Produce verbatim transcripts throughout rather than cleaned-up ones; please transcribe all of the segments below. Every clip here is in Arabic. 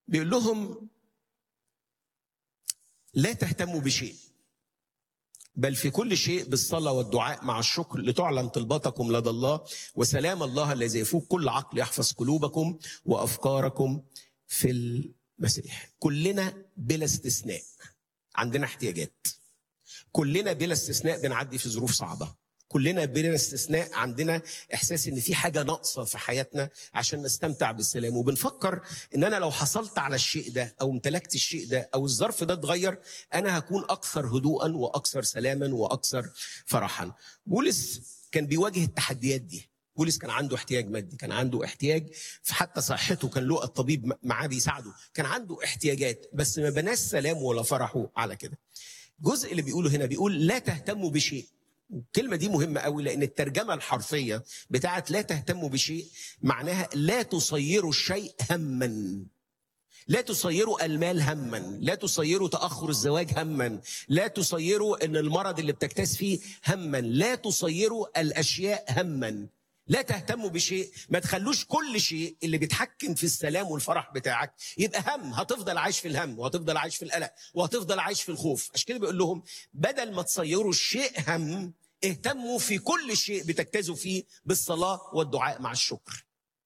بيقول لهم لا تهتموا بشيء بل في كل شيء بالصلاة والدعاء مع الشكر لتعلن طلباتكم لدى الله، وسلام الله الذي يفوق كل عقل يحفظ قلوبكم وأفكاركم في المسيح. كلنا بلا استثناء عندنا احتياجات، كلنا بلا استثناء بنعدي في ظروف صعبة، كلنا بلا استثناء عندنا إحساس إن في حاجة ناقصة في حياتنا عشان نستمتع بالسلام، وبنفكر إن أنا لو حصلت على الشيء ده أو امتلكت الشيء ده أو الظرف ده اتغير أنا هكون أكثر هدوءا وأكثر سلاما وأكثر فرحا. بولس كان بيواجه التحديات دي. بولس كان عنده احتياج مادي، كان عنده احتياج في حتى صحته، كان له الطبيب معاه بيساعده، كان عنده احتياجات، بس ما بناش سلام ولا فرحه على كده. الجزء اللي بيقوله هنا بيقول لا تهتموا بشيء. الكلمة دي مهمة قوي، لأن الترجمة الحرفية بتاعت لا تهتموا بشيء معناها لا تصيروا الشيء هما، لا تصيروا المال هما، لا تصيروا تأخر الزواج هما، لا تصيروا ان المرض اللي بتكتاز فيه هما، لا تصيروا الأشياء هما. لا تهتموا بشيء، ما تخلوش كل شيء اللي بيتحكم في السلام والفرح بتاعك يبقى هم. هتفضل عايش في الهم وهتفضل عايش في القلق وهتفضل عايش في الخوف. عشان كده بيقول لهم بدل ما تصيروا الشيء هم، اهتموا في كل شيء بتجتازوا فيه بالصلاة والدعاء مع الشكر.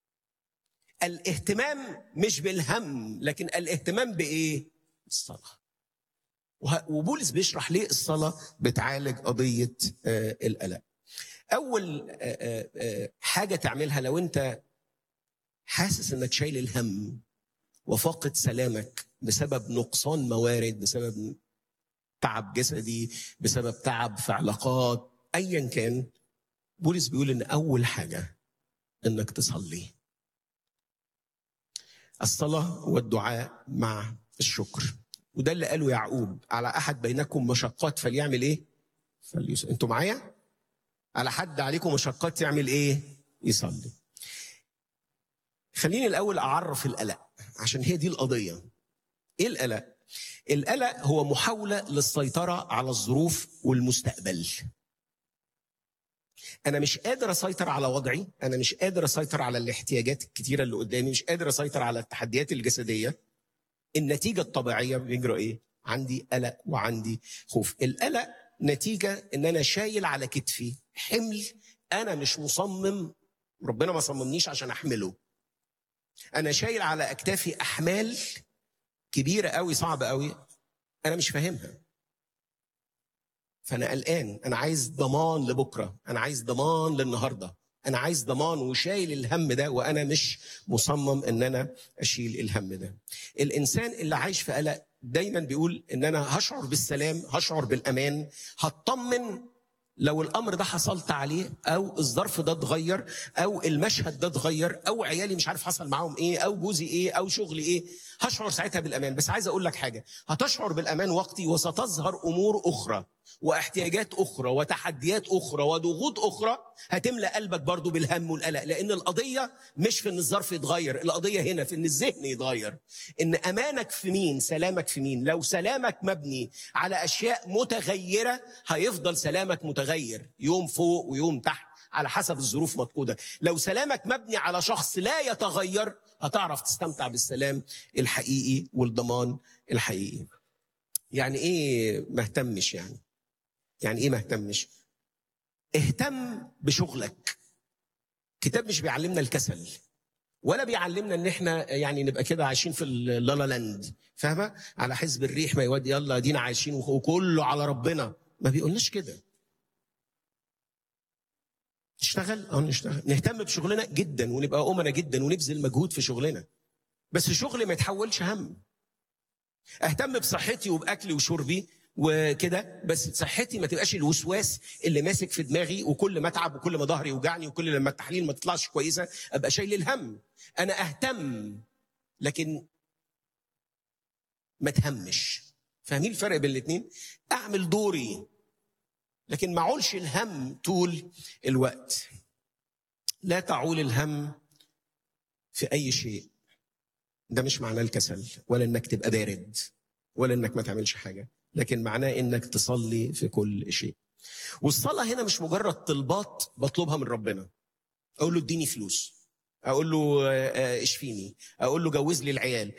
الاهتمام مش بالهم، لكن الاهتمام بإيه؟ الصلاة. وبولس بيشرح ليه الصلاة بتعالج قضية القلق. أول حاجة تعملها لو أنت حاسس أنك شايل الهم وفاقد سلامك بسبب نقصان موارد، بسبب تعب جسدي، بسبب تعب في علاقات، أيا كان، بولس بيقول أن أول حاجة أنك تصلي. الصلاة والدعاء مع الشكر. وده اللي قاله يعقوب: على أحد بينكم مشقات فليعمل إيه؟ فليصلي. أنتوا معايا؟ على حد عليكم مشقات يعمل إيه؟ يصلي. خليني الأول أعرف القلق عشان هي دي القضية. إيه القلق؟ القلق هو محاولة للسيطرة على الظروف والمستقبل. أنا مش قادر أسيطر على وضعي، أنا مش قادر أسيطر على الاحتياجات الكتيرة اللي قدامي، مش قادر أسيطر على التحديات الجسدية. النتيجة الطبيعية بيجرى إيه؟ عندي قلق وعندي خوف. القلق نتيجة إن أنا شايل على كتفي حمل أنا مش مصمم، ربنا ما صممنيش عشان أحمله. أنا شايل على أكتافي أحمال كبيرة قوي، صعبة قوي، أنا مش فاهمها. فأنا قلقان، أنا عايز ضمان لبكرة، أنا عايز ضمان للنهاردة، أنا عايز ضمان، وشايل الهم ده وأنا مش مصمم إن أنا أشيل الهم ده. الإنسان اللي عايش في قلق دايما بيقول إن أنا هشعر بالسلام، هشعر بالأمان، هطمن لو الأمر ده حصلت عليه، أو الظرف ده اتغير، أو المشهد ده اتغير، أو عيالي مش عارف حصل معاهم إيه، أو جوزي إيه، أو شغلي إيه، هشعر ساعتها بالأمان. بس عايز أقول لك حاجة، هتشعر بالأمان وقتي وستظهر أمور أخرى واحتياجات أخرى وتحديات أخرى وضغوط أخرى هتملأ قلبك برضو بالهم والقلق. لأن القضية مش في إن الظرف يتغير، القضية هنا في إن الذهن يتغير، إن أمانك في مين، سلامك في مين. لو سلامك مبني على أشياء متغيرة هيفضل سلامك متغير، يوم فوق ويوم تحت على حسب الظروف مفقودة. لو سلامك مبني على شخص لا يتغير هتعرف تستمتع بالسلام الحقيقي والضمان الحقيقي. يعني إيه مهتمش؟ يعني يعني إيه مهتمش؟ اهتم بشغلك. كتاب مش بيعلمنا الكسل، ولا بيعلمنا ان احنا يعني نبقى كده عايشين في اللالا لاند، فاهمه؟ على حزب الريح ما يودي، يلا دينا عايشين وكله على ربنا. ما بيقولناش كده. نشتغل، اه نشتغل، نهتم بشغلنا جدا ونبقى أمنا جدا ونبذل مجهود في شغلنا، بس شغلي ما يتحولش هم. اهتم بصحتي وباكلي وشربي وكده، بس صحتي ما تبقاش الوسواس اللي ماسك في دماغي، وكل ما اتعب وكل ما ظهري يوجعني وكل لما التحليل ما تطلعش كويسه ابقى شايل الهم. انا اهتم لكن ما تهمش. فاهمين الفرق بين الاثنين؟ اعمل دوري لكن ما اعولش الهم طول الوقت. لا تعول الهم في اي شيء. ده مش معناه الكسل، ولا انك تبقى بارد، ولا انك ما تعملش حاجه، لكن معناه انك تصلي في كل شيء. والصلاه هنا مش مجرد طلبات بطلبها من ربنا. اقول له اديني فلوس، اقول له اشفيني، اقول له جوز لي العيال،